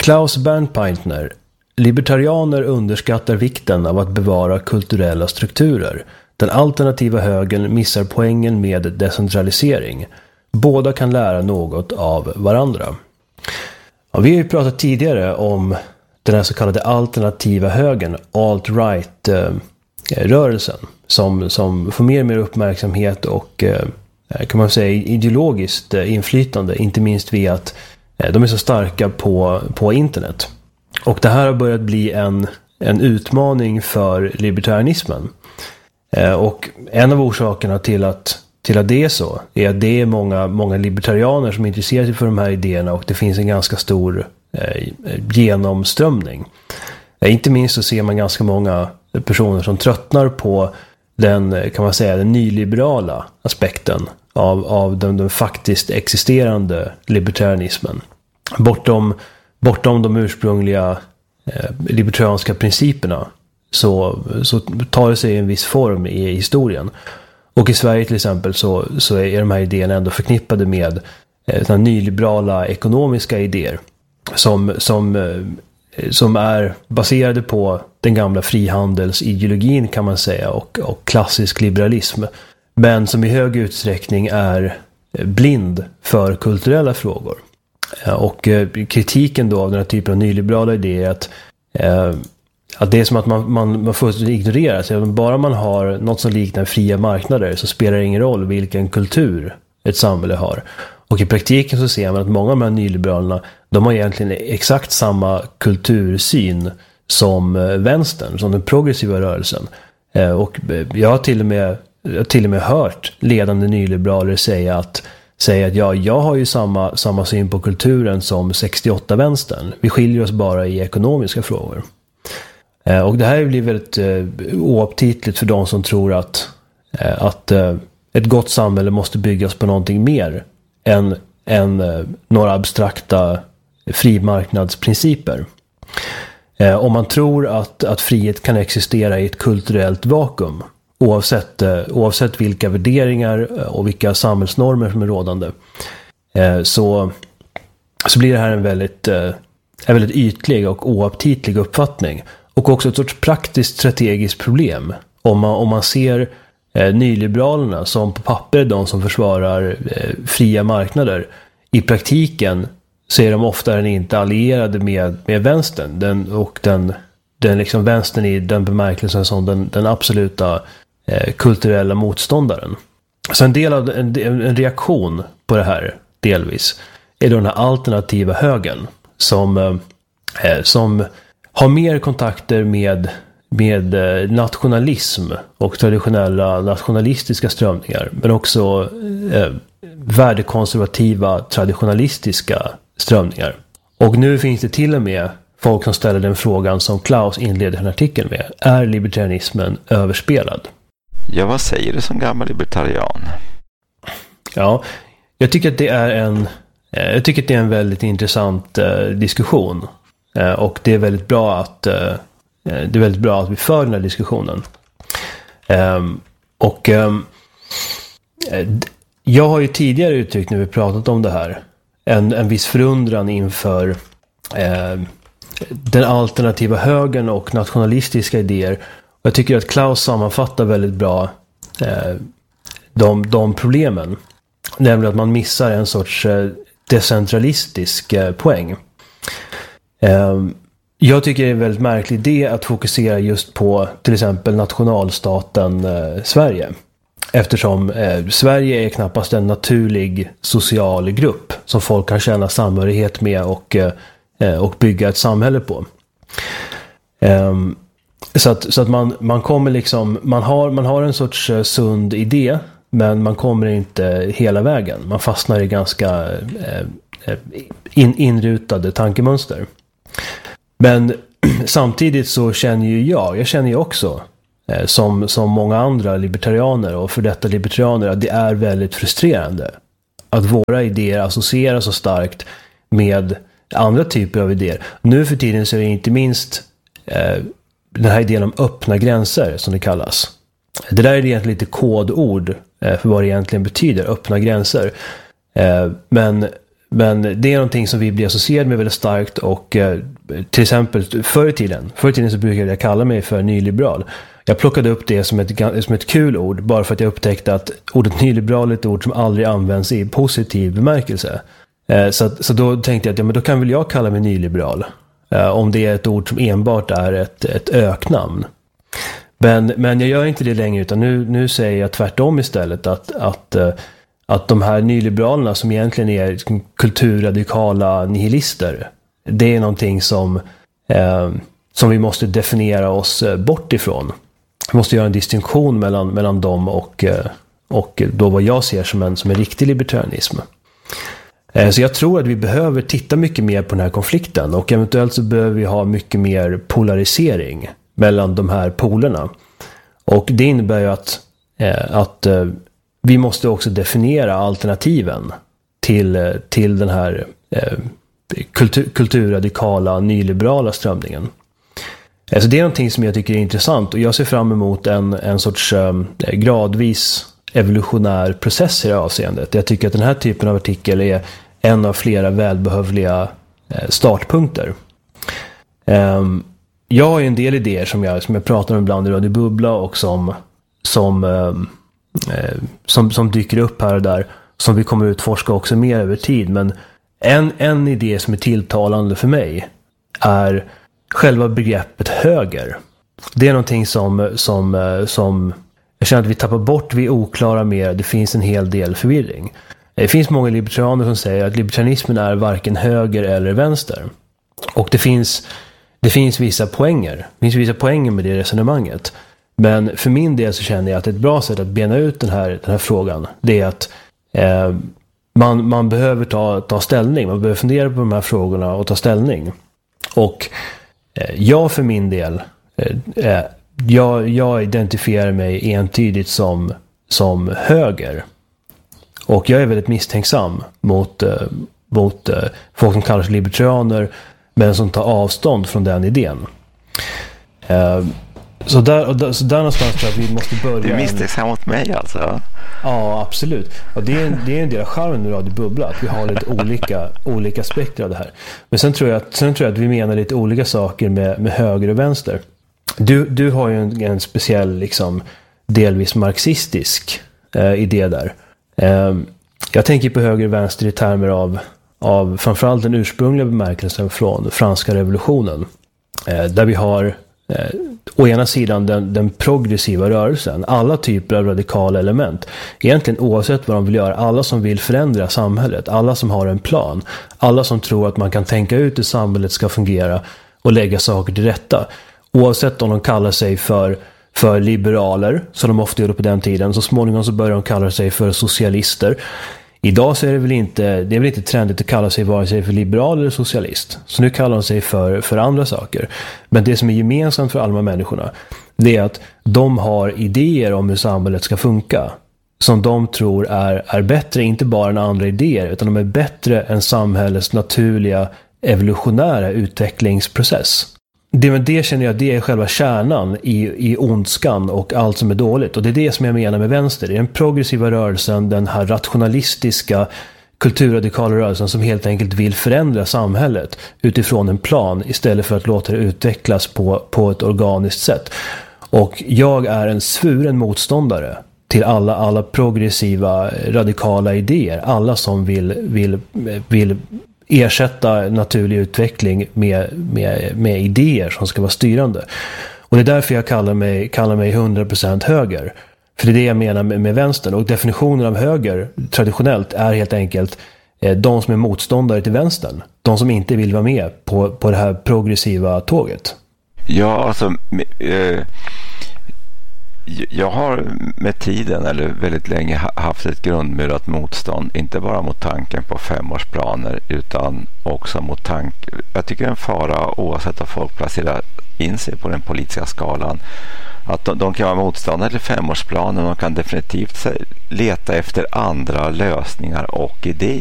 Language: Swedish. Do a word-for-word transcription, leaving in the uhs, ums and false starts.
Klaus Bernpaintner: libertarianer underskattar vikten av att bevara kulturella strukturer. Den alternativa högern missar poängen med decentralisering. Båda kan lära något av varandra. Ja, vi har ju pratat tidigare om den här så kallade alternativa högern, alt-right-rörelsen, som, som får mer och mer uppmärksamhet och kan man säga ideologiskt inflytande, inte minst via att de är så starka på, på internet. Och det här har börjat bli en, en utmaning för libertarianismen. Och en av orsakerna till att, till att det är så är att det är många, många libertarianer som är intresserade för de här idéerna, och det finns en ganska stor eh, genomströmning. Eh, inte minst så ser man ganska många personer som tröttnar på den, kan man säga, den nyliberala aspekten av, av den, den faktiskt existerande libertarianismen. Bortom, bortom de ursprungliga eh, libertarianska principerna så, så tar det sig en viss form i historien. Och i Sverige till exempel så, så är de här idéerna ändå förknippade med eh, nyliberala ekonomiska idéer som, som, eh, som är baserade på den gamla frihandelsideologin, kan man säga, och, och klassisk liberalism, men som i hög utsträckning är blind för kulturella frågor. Eh, och eh, kritiken då av den här typen av nyliberala idéer är att eh, Att det är som att man, man, man får ignorera sig. Bara man har något som liknar fria marknader så spelar det ingen roll vilken kultur ett samhälle har. Och i praktiken så ser man att många av de här nyliberalerna, de har egentligen exakt samma kultursyn som vänstern, som den progressiva rörelsen. Och jag har till och med, jag har till och med hört ledande nyliberaler säga att, säga att ja, jag har ju samma, samma syn på kulturen som sextioåtta-vänstern. Vi skiljer oss bara i ekonomiska frågor. Och det här blir väldigt eh, oaptitligt för de som tror att, eh, att eh, ett gott samhälle måste byggas på någonting mer än, än eh, några abstrakta frimarknadsprinciper. Eh, om man tror att, att frihet kan existera i ett kulturellt vakuum, oavsett, eh, oavsett vilka värderingar och vilka samhällsnormer som är rådande, eh, så, så blir det här en väldigt, eh, en väldigt ytlig och oaptitlig uppfattning. Och också ett sorts praktiskt strategiskt problem. Om man, om man ser eh, nyliberalerna som på papper de som försvarar eh, fria marknader. I praktiken så är de ofta inte allierade med, med vänstern. Den, och den, den liksom vänstern i den bemärkelsen som den, den absoluta eh, kulturella motståndaren. Så en del av en, en reaktion på det här delvis är då den här alternativa högern som, eh, som har mer kontakter med, med nationalism och traditionella nationalistiska strömningar, men också eh, värdekonservativa traditionalistiska strömningar. Och nu finns det till och med folk som ställer den frågan som Klaus inleder den artikeln med: är libertarianismen överspelad? Ja, vad säger du som gammal libertarian? Ja, jag tycker att det är en, jag tycker att det är en väldigt intressant eh, diskussion. Och det är väldigt bra att det är väldigt bra att vi för den här diskussionen. Och jag har ju tidigare uttryckt när vi pratat om det här en, en viss förundran inför den alternativa högern och nationalistiska idéer. Och jag tycker att Klaus sammanfattar väldigt bra de, de problemen. Nämligen att man missar en sorts decentralistisk poäng. Jag tycker det är en väldigt märklig idé att fokusera just på till exempel nationalstaten eh, Sverige. Eftersom eh, Sverige är knappast en naturlig social grupp som folk kan känna samhörighet med och, eh, och bygga ett samhälle på. Eh, så att, så att man, man kommer liksom, man har, man har en sorts eh, sund idé, men man kommer inte hela vägen. Man fastnar i ganska eh, in, inrutade tankemönster. Men samtidigt så känner ju jag, jag känner ju också eh, som, som många andra libertarianer och för detta libertarianer att det är väldigt frustrerande att våra idéer associeras så starkt med andra typer av idéer. Nu för tiden så är det inte minst eh, den här idén om öppna gränser som det kallas. Det där är egentligen lite kodord eh, för vad det egentligen betyder, öppna gränser. Eh, men Men det är någonting som vi blir associerade med väldigt starkt och eh, till exempel förr i tiden, förr i tiden så brukade jag kalla mig för nyliberal. Jag plockade upp det som ett, som ett kul ord bara för att jag upptäckte att ordet nyliberal är ett ord som aldrig används i positiv bemärkelse. Eh, så, så då tänkte jag att ja, men då kan väl jag kalla mig nyliberal. Eh, om det är ett ord som enbart är ett, ett öknamn. Men, men jag gör inte det längre utan nu, nu säger jag tvärtom istället att, att, att de här nyliberalerna som egentligen är kulturradikala nihilister, det är någonting som, eh, som vi måste definiera oss bort ifrån. Vi måste göra en distinktion mellan, mellan dem och, och då vad jag ser som en, som en riktig libertarianism. Eh, så jag tror att vi behöver titta mycket mer på den här konflikten och eventuellt så behöver vi ha mycket mer polarisering mellan de här polerna. Och det innebär ju att, eh, att eh, vi måste också definiera alternativen till, till den här eh, kultur, kulturradikala nyliberala strömningen. Eh, så det är någonting som jag tycker är intressant och jag ser fram emot en, en sorts eh, gradvis evolutionär process i det här avseendet. Jag tycker att den här typen av artikel är en av flera välbehövliga eh, startpunkter. Um, Jag har ju en del idéer som jag, som jag pratar om ibland i Radio Bubbla och som, som, eh, som, som dyker upp här och där som vi kommer utforska också mer över tid. Men en, en idé som är tilltalande för mig är själva begreppet höger. Det är någonting som, som, som jag känner att vi tappar bort, vi är oklara med, det finns en hel del förvirring. Det finns många libertarianer som säger att libertarianismen är varken höger eller vänster. Och det finns... Det finns vissa poänger. Det finns vissa poänger med det resonemanget. Men för min del så känner jag att ett bra sätt att bena ut den här, den här frågan det är att eh, man, man behöver ta, ta ställning. Man behöver fundera på de här frågorna och ta ställning. Och eh, jag för min del eh, jag, jag identifierar mig entydigt som, som höger. Och jag är väldigt misstänksam mot, eh, mot eh, folk som kallar sig libertarianer men som tar avstånd från den idén. Uh, så, där, och där, så där någonstans tror jag att vi måste börja... Du misstänksam mot mig alltså? Ja, absolut. Och det är en, det är en del av charmen med Radio Bubbla, att vi har lite olika, olika aspekter av det här. Men sen tror jag att, sen tror jag att vi menar lite olika saker med, med höger och vänster. Du, du har ju en, en speciell, liksom, delvis marxistisk uh, idé där. Uh, jag tänker på höger och vänster i termer av av framförallt den ursprungliga bemärkelsen från franska revolutionen. Eh, där vi har eh, å ena sidan den, den progressiva rörelsen, alla typer av radikala element. Egentligen oavsett vad de vill göra, alla som vill förändra samhället, alla som har en plan, alla som tror att man kan tänka ut hur samhället ska fungera och lägga saker till rätta. Oavsett om de kallar sig för, för liberaler, som de ofta gjorde på den tiden, så småningom så börjar de kalla sig för socialister. Idag så är det väl inte, det är väl inte trendigt att kalla sig vare sig för liberal eller socialist. Så nu kallar de sig för, för andra saker. Men det som är gemensamt för alla människorna, det är att de har idéer om hur samhället ska funka. Som de tror är, är bättre, inte bara än andra idéer, utan de är bättre än samhällets naturliga evolutionära utvecklingsprocess. Det, men det känner jag, det är själva kärnan i, i ondskan och allt som är dåligt. Och det är det som jag menar med vänster. Det är den progressiva rörelsen, den här rationalistiska kulturradikala rörelsen som helt enkelt vill förändra samhället utifrån en plan istället för att låta det utvecklas på, på ett organiskt sätt. Och jag är en svuren motståndare till alla, alla progressiva radikala idéer. Alla som vill, vill, vill ersätta naturlig utveckling med, med, med idéer som ska vara styrande. Och det är därför jag kallar mig, kallar mig hundra procent höger. För det är det jag menar med, med vänstern. Och definitionen av höger traditionellt är helt enkelt eh, de som är motståndare till vänstern. De som inte vill vara med på, på det här progressiva tåget. Ja, alltså... Eh... Jag har med tiden eller väldigt länge haft ett grundmurat motstånd, inte bara mot tanken på femårsplaner utan också mot tanken, jag tycker det är en fara oavsett att folk placerar in sig på den politiska skalan, att de, de kan vara motståndare till femårsplanen och de kan definitivt leta efter andra lösningar och idéer.